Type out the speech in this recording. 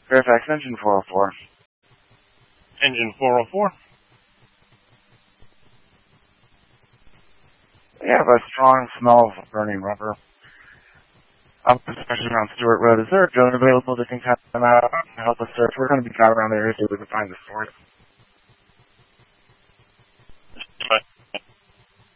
Fairfax Engine 404. Engine 404. We have a strong smell of burning rubber. Up especially around Stewart Road. Is there a drone available that can come out and help us search? We're going to be driving around the area so we can find the source.